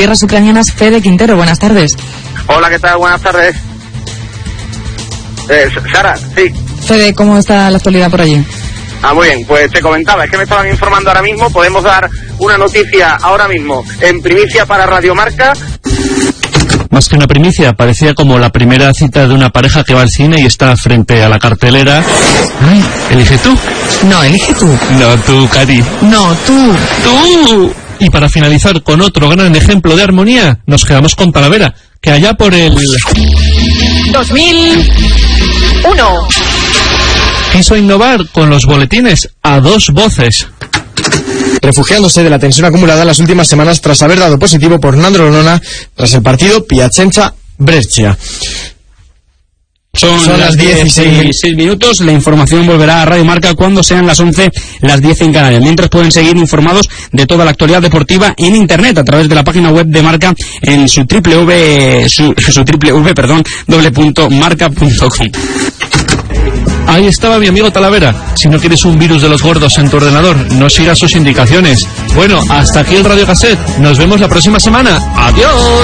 tierras ucranianas, Fede Quintero. Buenas tardes. Hola, ¿qué tal? Buenas tardes. Sara, sí. Fede, ¿cómo está la actualidad por allí? Muy bien, pues te comentaba, es que me estaban informando ahora mismo, podemos dar una noticia ahora mismo, en primicia para Radio Marca. Más que una primicia, parecía como la primera cita de una pareja que va al cine y está frente a la cartelera. Ay, ¿elige tú? No, elige tú. No, tú, Cari. No, tú. ¡Tú! Y para finalizar con otro gran ejemplo de armonía, nos quedamos con Talavera, que allá por el 2001 quiso innovar con los boletines a 2 voces. Refugiándose de la tensión acumulada en las últimas semanas tras haber dado positivo por Nandro Olona tras el partido Piacenza-Brescia. Son las 16 minutos. La información volverá a Radio Marca cuando sean las 11, las 10 en Canarias. Mientras pueden seguir informados de toda la actualidad deportiva en internet a través de la página web de Marca en su www.marca.com. Ahí estaba mi amigo Talavera. Si no quieres un virus de los gordos en tu ordenador, no sigas sus indicaciones. Bueno, hasta aquí el Radio Cassette. Nos vemos la próxima semana. ¡Adiós!